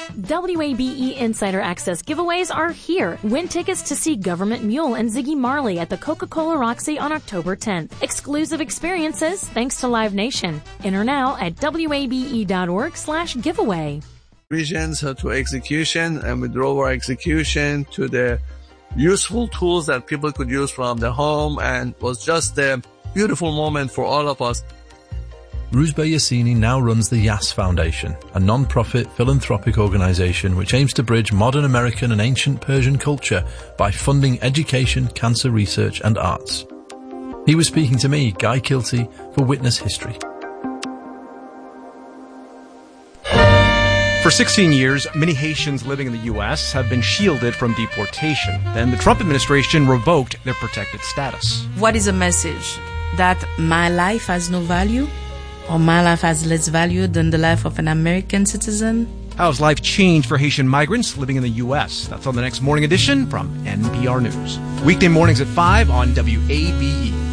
WABE Insider Access giveaways are here. Win tickets to see Government Mule and Ziggy Marley at the Coca-Cola Roxy on October 10th. Exclusive experiences thanks to Live Nation. Enter now at wabe.org/giveaway. Visions to execution, and we drove our execution to the useful tools that people could use from the home, and it was just a beautiful moment for all of us. Rouzbeh Yassini now runs the Yass Foundation, a non-profit philanthropic organization which aims to bridge modern American and ancient Persian culture by funding education, cancer research and arts. He was speaking to me, Guy Kilty, for Witness History. For 16 years, many Haitians living in the U.S. have been shielded from deportation. Then the Trump administration revoked their protected status. What is a message? That my life has no value? Or my life has less value than the life of an American citizen? How has life changed for Haitian migrants living in the U.S.? That's on the next Morning Edition from NPR News. Weekday mornings at 5 on WABE.